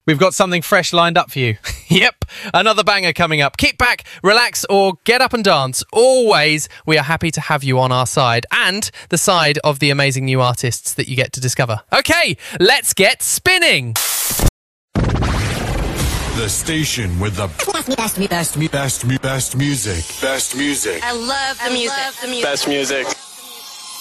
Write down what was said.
We've got something fresh lined up for you. Yep, another banger coming up. Kick back, relax, or get up and dance. Always, we are happy to have you on our side and the side of the amazing new artists that you get to discover. Okay, let's get spinning. The station with the best music. Best music. I love the music. Best music.